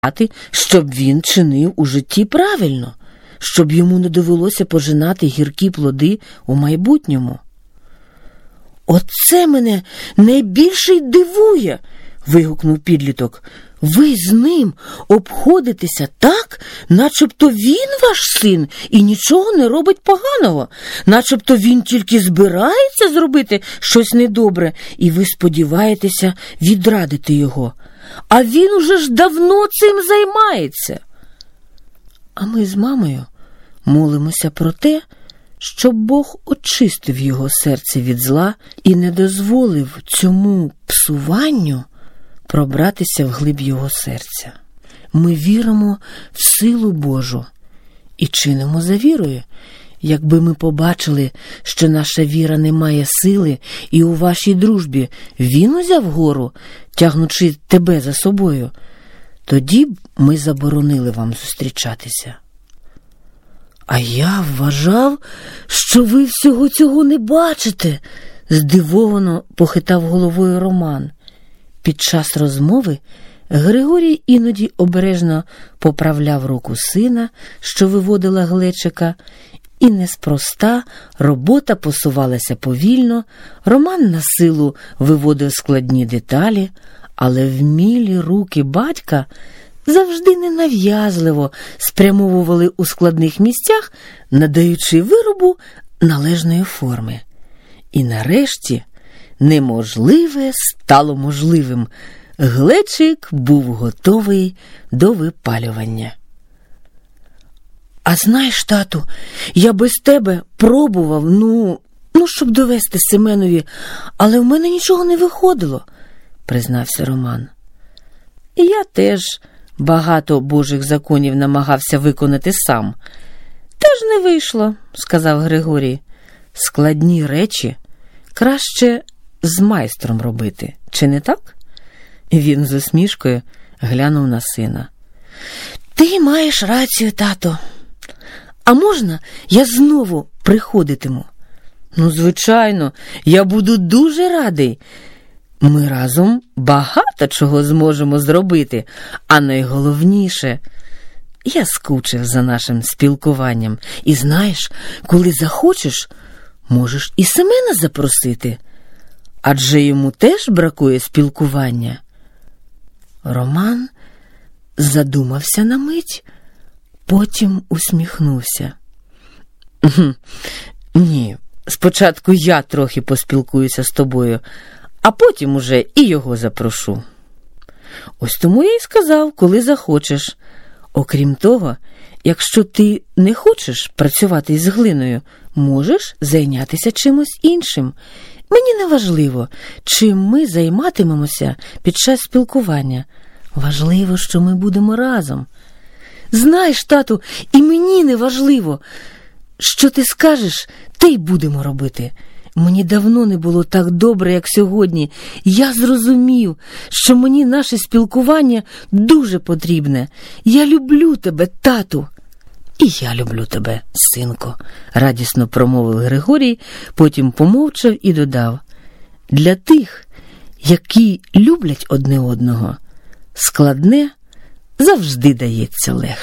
щоб він чинив у житті правильно, щоб йому не довелося пожинати гіркі плоди у майбутньому. «Оце мене найбільше й дивує!» – вигукнув підліток. «Ви з ним обходитеся так, начебто він ваш син і нічого не робить поганого, начебто він тільки збирається зробити щось недобре, і ви сподіваєтеся відрадити його. А він уже ж давно цим займається!» А ми з мамою молимося про те, щоб Бог очистив його серце від зла і не дозволив цьому псуванню пробратися вглиб його серця. Ми віримо в силу Божу і чинимо за вірою. Якби ми побачили, що наша віра не має сили, і у вашій дружбі він узяв гору, тягнучи тебе за собою, тоді б ми заборонили вам зустрічатися. «А я вважав, що ви всього цього не бачите», – здивовано похитав головою Роман. Під час розмови Григорій іноді обережно поправляв руку сина, що виводила глечика, і неспроста робота посувалася повільно, Роман на силу виводив складні деталі, але вмілі руки батька завжди ненав'язливо спрямовували у складних місцях, надаючи виробу належної форми. І нарешті неможливе стало можливим. Глечик був готовий до випалювання. «А знаєш, тату, я без тебе пробував, щоб довести Семенові, але в мене нічого не виходило», – признався Роман. «І я теж багато Божих законів намагався виконати сам. Теж не вийшло», – сказав Григорій. «Складні речі краще з майстром робити, чи не так?» Він з усмішкою глянув на сина. «Ти маєш рацію, тато. А можна я знову приходитиму?» «Звичайно, я буду дуже радий. Ми разом багато чого зможемо зробити, а найголовніше, я скучив за нашим спілкуванням. І знаєш, коли захочеш, можеш і Семена запросити, адже йому теж бракує спілкування». Роман задумався на мить, потім усміхнувся. «Ні, спочатку я трохи поспілкуюся з тобою, а потім уже і його запрошу». «Ось тому я й сказав, коли захочеш. Окрім того, якщо ти не хочеш працювати із глиною, можеш зайнятися чимось іншим. Мені не важливо, чим ми займатимемося під час спілкування. Важливо, що ми будемо разом. Знаєш, тату, і мені не важливо. Що ти скажеш, те й будемо робити. Мені давно не було так добре, як сьогодні. Я зрозумів, що мені наше спілкування дуже потрібне. Я люблю тебе, тату». «І я люблю тебе, синко», – радісно промовив Григорій, потім помовчав і додав: «Для тих, які люблять одне одного, складне завжди дається легше».